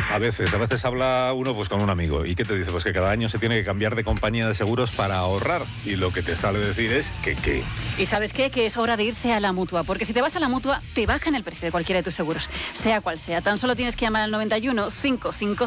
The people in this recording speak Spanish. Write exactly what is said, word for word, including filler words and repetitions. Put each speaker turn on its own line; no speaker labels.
A veces, a veces habla uno pues con un amigo. ¿Y qué te dice? Pues que cada año se tiene que cambiar de compañía de seguros para ahorrar. Y lo que te sale decir es que qué.
¿Y sabes qué? Que es hora de irse a la Mutua. Porque si te vas a la Mutua, te bajan el precio de cualquiera de tus seguros. Sea cual sea. Tan solo tienes que llamar al noventa y uno, quinientos cincuenta